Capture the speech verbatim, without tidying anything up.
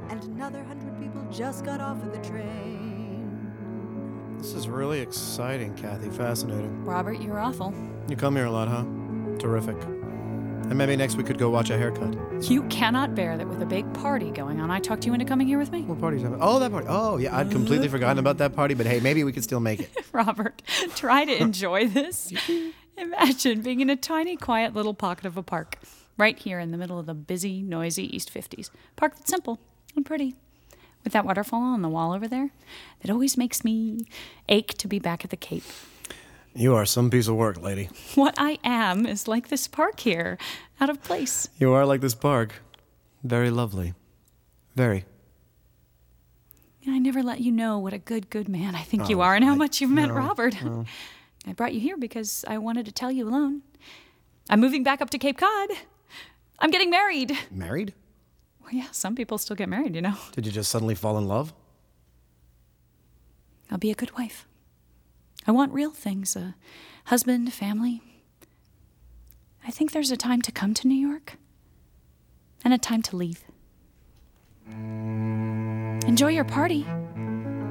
and another hundred people just got off of the train. This is really exciting, Kathy. Fascinating. Robert, you're awful. You come here a lot, huh? Terrific. And maybe next we could go watch a haircut. You cannot bear that with a big party going on, I talked you into coming here with me? What party's that? Oh, that party. Oh, yeah, I'd completely forgotten about that party, but hey, maybe we could still make it. Robert, try to enjoy this. Imagine being in a tiny, quiet little pocket of a park, right here in the middle of the busy, noisy East fifties. Park that's simple and pretty, with that waterfall on the wall over there that always makes me ache to be back at the Cape. You are some piece of work, lady. What I am is like this park here, out of place. You are like this park. Very lovely. Very. I never let you know what a good, good man I think Oh, you are and how I- much you've meant no, Robert. no. I brought you here because I wanted to tell you alone. I'm moving back up to Cape Cod. I'm getting married. Married? Well, yeah, some people still get married, you know. Did you just suddenly fall in love? I'll be a good wife. I want real things, a husband, family. I think there's a time to come to New York and a time to leave. Enjoy your party.